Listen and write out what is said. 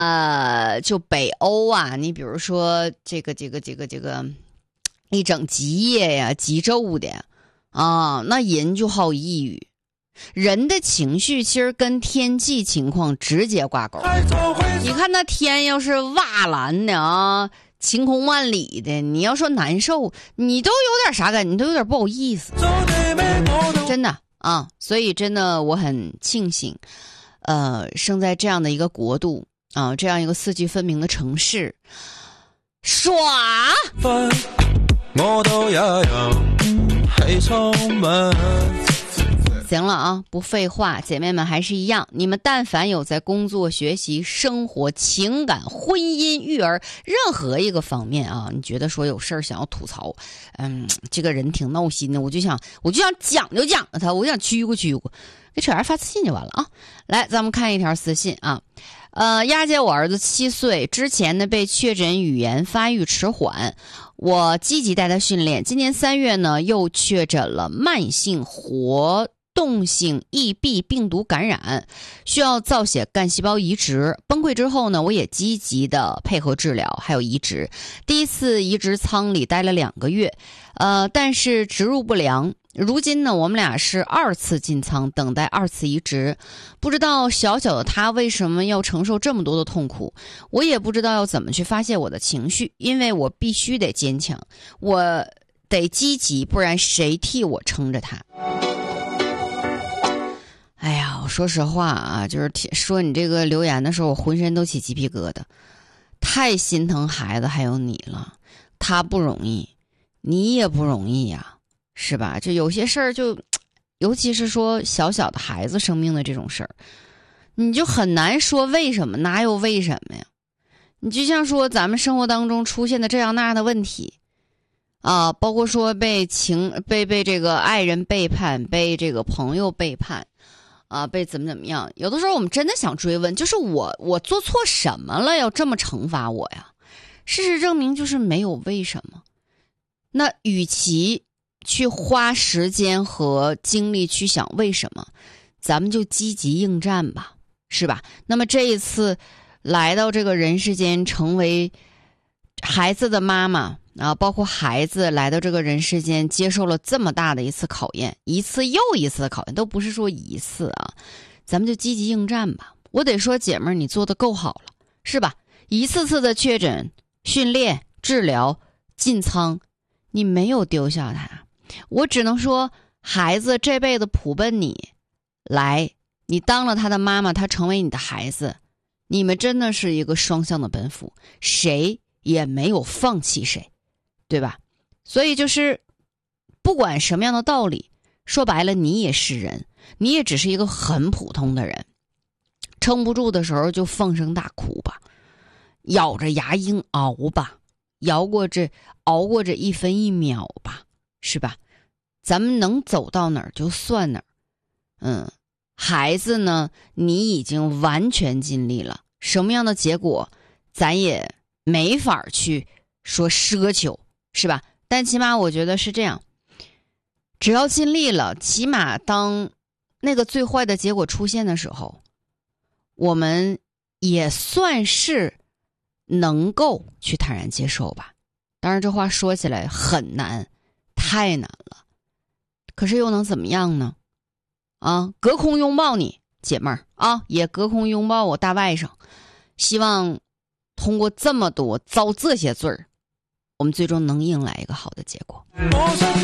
就北欧啊，你比如说这个一整极夜呀、极昼的啊，那人就好抑郁。人的情绪其实跟天气情况直接挂钩。你看那天要是瓦蓝的啊，晴空万里的，你要说难受，你都有点啥感觉，你都有点不好意思，真的啊。所以真的我很庆幸，生在这样的一个国度啊，这样一个四季分明的城市，耍。行了啊，不废话，姐妹们还是一样，你们但凡有在工作、学习、生活、情感、婚姻、育儿任何一个方面啊，你觉得说有事儿想要吐槽，这个人挺闹心的，我就想讲就讲了他，我想屈过，给扯儿发私信就完了啊。来，咱们看一条私信啊。丫姐，我儿子7岁，之前呢被确诊语言发育迟缓，我积极带他训练。今年3月呢又确诊了慢性活动性EB病毒感染，需要造血干细胞移植。崩溃之后呢，我也积极的配合治疗，还有移植。第一次移植舱里待了2个月，但是植入不良。如今呢，我们俩是2次进舱，等待2次移植。不知道小小的他为什么要承受这么多的痛苦，我也不知道要怎么去发泄我的情绪，因为我必须得坚强，我得积极，不然谁替我撑着他？哎呀，我说实话啊，就是说你这个留言的时候，我浑身都起鸡皮疙瘩，太心疼孩子还有你了，他不容易，你也不容易呀。是吧？就有些事儿，就尤其是说小小的孩子生命的这种事儿，你就很难说为什么，哪有为什么呀？你就像说咱们生活当中出现的这样那样的问题啊，包括说被这个爱人背叛，被这个朋友背叛啊，被怎么样？有的时候我们真的想追问，就是我做错什么了，要这么惩罚我呀？事实证明就是没有为什么。那与其去花时间和精力去想为什么，咱们就积极应战吧，是吧？那么这一次来到这个人世间，成为孩子的妈妈啊，包括孩子来到这个人世间，接受了这么大的一次考验，一次又一次的考验，都不是说一次啊，咱们就积极应战吧。我得说，姐们儿，你做得够好了，是吧？一次次的确诊、训练、治疗、进舱，你没有丢下他。我只能说，孩子这辈子普奔你来，你当了他的妈妈，他成为你的孩子，你们真的是一个双向的奔赴，谁也没有放弃谁，对吧？所以就是不管什么样的道理，说白了，你也是人，你也只是一个很普通的人，撑不住的时候就放声大哭吧，咬着牙硬熬吧，熬过这1分1秒吧，是吧？咱们能走到哪儿就算哪儿。孩子呢，你已经完全尽力了，什么样的结果咱也没法去说奢求，是吧？但起码我觉得是这样，只要尽力了，起码当那个最坏的结果出现的时候，我们也算是能够去坦然接受吧。当然这话说起来很难，太难了，可是又能怎么样呢？啊，隔空拥抱你姐妹儿啊，也隔空拥抱我大外甥。希望通过这么多遭这些罪儿，我们最终能迎来一个好的结果。